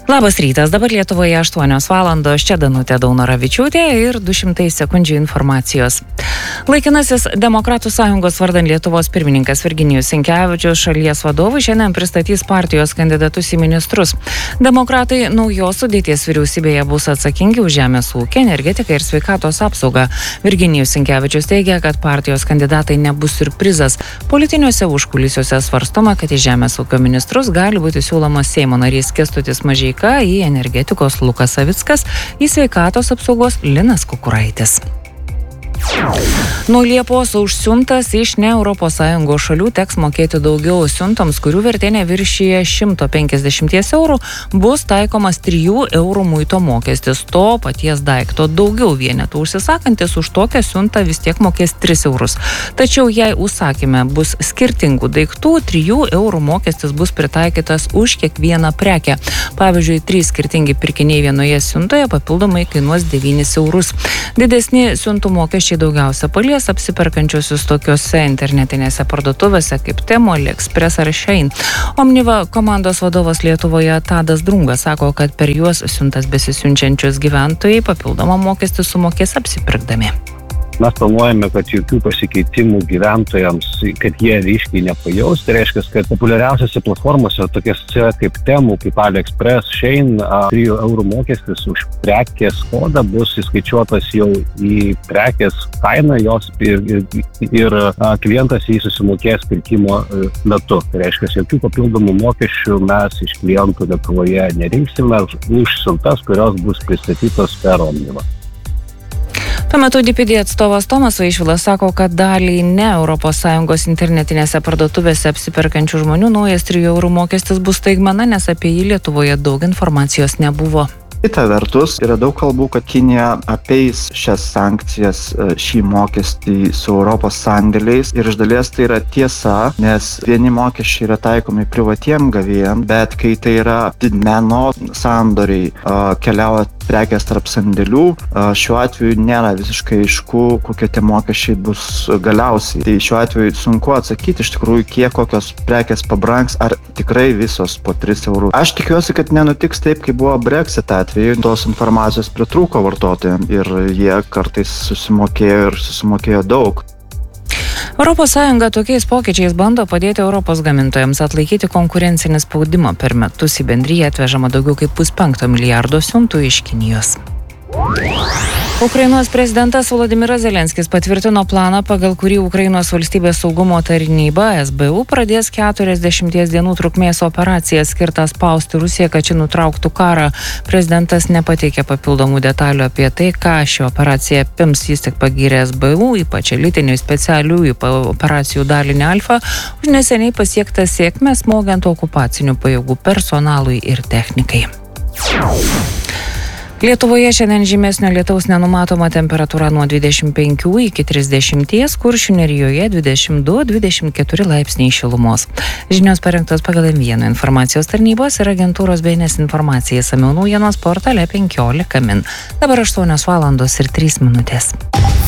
Labas rytas, dabar Lietuvoje 8 valandos, čia Danutė Daunoravičiūtė ir 200 sekundžių informacijos. Laikinasis Demokratų sąjungos vardan Lietuvos pirmininkas Virginijus Sinkevičius šalies vadovui šiandien pristatys partijos kandidatus į ministrus. Demokratai naujos sudėties vyriausybėje bus atsakingi už žemės ūkį, energetiką ir sveikatos apsaugą. Virginijus Sinkevičius teigia, kad partijos kandidatai nebus siurprizas. Politiniuose užkulisiuose svarstoma, kad į žemės ūkio ministrus gali būti siūlomas Seimo narys Kęstutis Mažeika, į energetikos Lukas Savickas, į sveikatos apsaugos Linas Kukuraitis. Nuo Liepos už siuntas iš ne ES šalių teks mokėti daugiau. Siuntoms, kurių vertė neviršyje 150 eurų, bus taikomas 3 eurų muito mokestis. To paties daikto daugiau vienetų užsisakantis už tokią siuntą vis tiek mokės 3 eurus. Tačiau jei užsakyme bus skirtingų daiktų, 3 eurų mokestis bus pritaikytas už kiekvieną prekę. Pavyzdžiui, 3 skirtingi pirkiniai vienoje siuntoje papildomai kainuos 9 eurus. Didesni siuntų mokesčiai daugiausia palies apsiperkančiusius tokiuose internetinėse parduotuvėse kaip Temu, AliExpress ar Shein. Omniva komandos vadovas Lietuvoje Tadas Drungas sako, kad per juos siuntas besisiunčiančius gyventojai papildomą mokestį sumokės apsipirkdami. Mes planuojame, kad jokių pasikeitimų gyventojams, kad jie ryškiai nepajaus. Tai reiškia, kad populiariausiose platformose, tokiose kaip Temu, kaip AliExpress, Shein, 3 eurų mokestis už prekės kodą bus įskaičiuotas jau į prekės kainą jos ir klientas jį susimokės pirkimo metu. Tai reiškia, jokių papildomų mokesčių mes iš klientų Lietuvoje nerinksime už siuntas, kurios bus pristatytos per Omnivą. Tuo metu DPD atstovas Tomas Vaišvilas sako, kad daliai ne ES internetinėse parduotuvėse apsiperkančių žmonių naujas 3 eurų mokestis bus staigmena, nes apie jį Lietuvoje daug informacijos nebuvo. Kita vertus, yra daug kalbų, kad Kinija apeis šias sankcijas, šį mokestį su Europos sandėliais ir iš dalies tai yra tiesa, nes vieni mokesčiai yra taikomi privatiem gavėjam, bet kai tai yra didmeno sandoriai, keliauja prekės tarp sandėlių, šiuo atveju nėra visiškai aišku, kokie tie mokesčiai bus galiausiai. Tai šiuo atveju sunku atsakyti iš tikrųjų, kiek kokios prekės pabrangs, ar tikrai visos po 3 eurų. Aš tikiuosi, kad nenutiks taip, kaip buvo Brexit atveju, tos informacijos pritrūko vartotojams ir jie kartais susimokėjo daug. ES tokiais pokyčiais bando padėti Europos gamintojams atlaikyti konkurencinį spaudimą. Per metus į bendriją atvežama daugiau kaip 5,5 milijardo siuntų iš Kinijos. Ukrainos prezidentas Volodymyras Zelenskis patvirtino planą, pagal kurį Ukrainos valstybės saugumo tarnyba SBU pradės 40 dienų trukmės operaciją skirtą spausti Rusiją, kad ši nutrauktų karą. Prezidentas nepateikė papildomų detalių apie tai, ką ši operacija apims. Jis tik pagyrė SBU, ypač elitinių specialiųjų operacijų dalinį Alfa, už neseniai pasiektą sėkmę smogiant okupacinių pajėgų personalui ir technikai. Lietuvoje šiandien žymesnio lietaus nenumatoma, temperatūra nuo 25 iki 30, Kuršių nerijoje 22-24 laipsniai šilumos. Žinios parengtos pagal M1 informacijos tarnybos ir agentūros BNS informacija, išsamiau naujienos portale 15 min. Dabar 8 valandos ir 3 minutės.